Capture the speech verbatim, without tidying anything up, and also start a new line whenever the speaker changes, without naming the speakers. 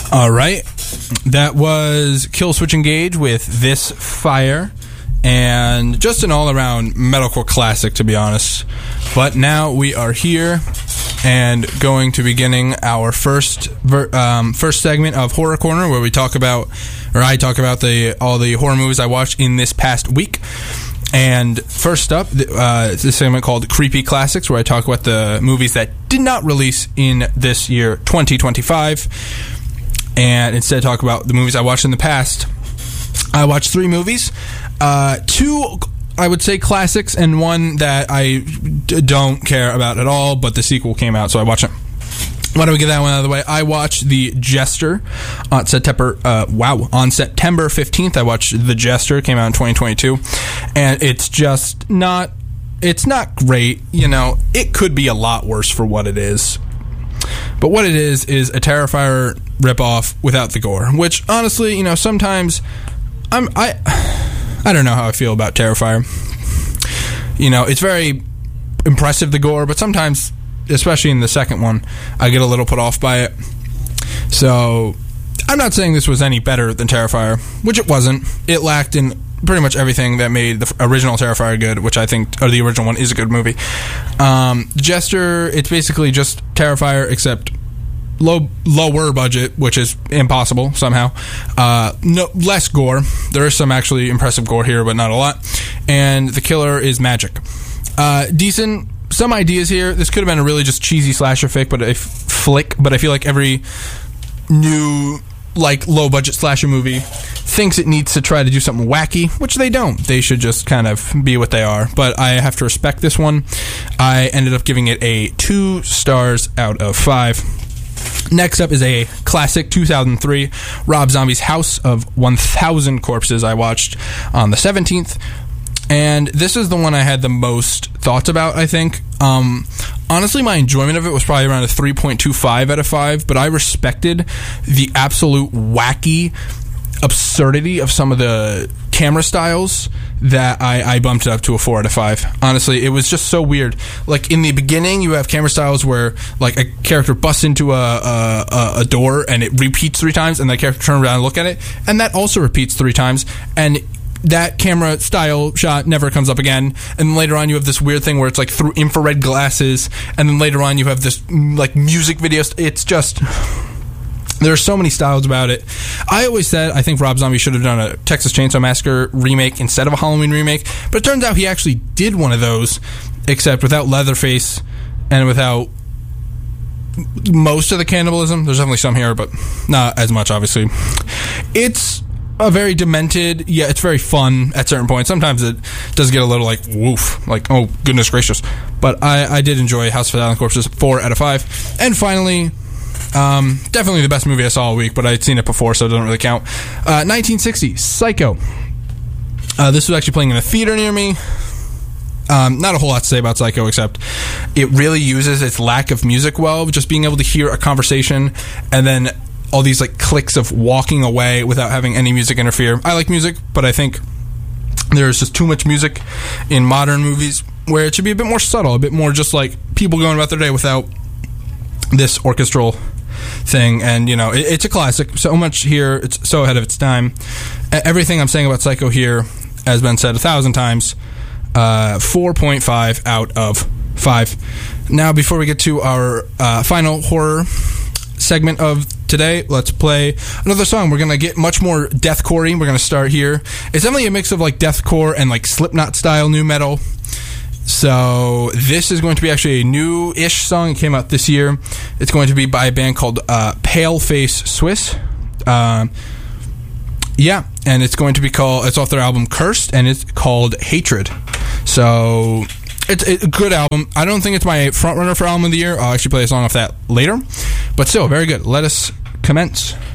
All right. That was Killswitch Engage with This Fire. And just an all-around metalcore classic, to be honest. But now we are here and going to beginning our first ver- um, first segment of Horror Corner, where we talk about, or I talk about the all the horror movies I watched in this past week. And first up, uh, it's a segment called Creepy Classics, where I talk about the movies that did not release in this year, twenty twenty-five, and instead talk about the movies I watched in the past. I watched three movies. Uh, two, I would say, classics, and one that I d- don't care about at all, but the sequel came out, so I watched it. Why don't we get that one out of the way? I watched The Jester on September, uh, wow, on September fifteenth. I watched The Jester, came out in twenty twenty-two, and it's just not, it's not great, you know, it could be a lot worse for what it is. But what it is, is a Terrifier ripoff without the gore, which, honestly, you know, sometimes, I'm, I... I don't know how I feel about Terrifier. You know, it's very impressive, the gore, but sometimes, especially in the second one, I get a little put off by it. So, I'm not saying this was any better than Terrifier, which it wasn't. It lacked in pretty much everything that made the original Terrifier good, which I think, or the original one, is a good movie. Um, Jester, it's basically just Terrifier, except low lower budget, which is impossible somehow. Uh, no less gore. There is some actually impressive gore here, but not a lot. And the killer is magic. Uh, decent. Some ideas here. This could have been a really just cheesy slasher flick, but a f- flick. But I feel like every new like low budget slasher movie thinks it needs to try to do something wacky, which they don't. They should just kind of be what they are. But I have to respect this one. I ended up giving it a two stars out of five. Next up is a classic, two thousand three, Rob Zombie's House of one thousand Corpses. I watched on the seventeenth, and this is the one I had the most thoughts about, I think. Um, honestly, my enjoyment of it was probably around a three point two five out of five, but I respected the absolute wacky absurdity of some of the camera styles that I, I bumped it up to a four out of five. Honestly, it was just so weird. Like, in the beginning, you have camera styles where, like, a character busts into a, a, a door and it repeats three times, and the character turns around and look at it, and that also repeats three times, and that camera style shot never comes up again. And then later on, you have this weird thing where it's, like, through infrared glasses, and then later on, you have this, like, music video. It's just... There are so many styles about it. I always said I think Rob Zombie should have done a Texas Chainsaw Massacre remake instead of a Halloween remake, but it turns out he actually did one of those, except without Leatherface and without most of the cannibalism. There's definitely some here, but not as much, obviously. It's a very demented, yeah, it's very fun at certain points. Sometimes it does get a little like, woof, like, oh, goodness gracious. But I, I did enjoy House of a Thousand Corpses, four out of five. And finally... Um, definitely the best movie I saw all week, but I'd seen it before, so it doesn't really count. Uh, nineteen sixty, Psycho. Uh, this was actually playing in a theater near me. Um, not a whole lot to say about Psycho, except it really uses its lack of music well, just being able to hear a conversation, and then all these like clicks of walking away without having any music interfere. I like music, but I think there's just too much music in modern movies where it should be a bit more subtle, a bit more just like people going about their day without this orchestral thing. And you know, it, it's a classic. So much here, it's so ahead of its time. Everything I'm saying about Psycho here has been said a thousand times. uh, four point five out of five. Now, before we get to our uh, final horror segment of today, let's play another song. We're gonna get much more deathcore-y. We're gonna start here. It's definitely a mix of like deathcore and like Slipknot style new metal. So this is going to be actually a new-ish song. It came out this year. It's going to be by a band called uh, Paleface Swiss. Uh, yeah, and it's going to be called, it's off their album Cursed, and it's called Hatred. So it's, it's a good album. I don't think it's my front runner for album of the year. I'll actually play a song off that later, but still very good. Let us commence.